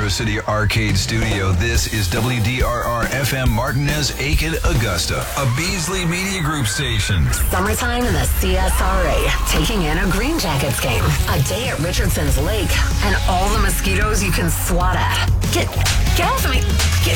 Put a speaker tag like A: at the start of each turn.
A: River City Arcade Studio. This is WDRR FM Martinez, Aiken, Augusta, a Beasley Media Group station.
B: Summertime in the CSRA, taking in a Green Jackets game, a day at Richardson's Lake, and all the mosquitoes you can swat at. Get off of me. Get